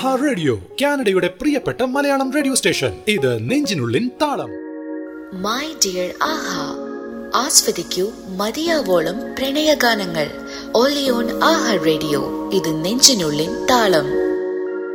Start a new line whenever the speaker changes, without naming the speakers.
ആഹാ radio, കാനഡയുടെ പ്രിയപ്പെട്ട Malayalam radio station. ഇത് നെഞ്ചിനുള്ളിൻ താളം.
മൈ ഡിയർ ആഹാ, ആസ്വദിക്കൂ മതിയാവോളം പ്രണയഗാനങ്ങൾ. Only on Aaha radio. ഇത് നെഞ്ചിനുള്ളിൻ താളം.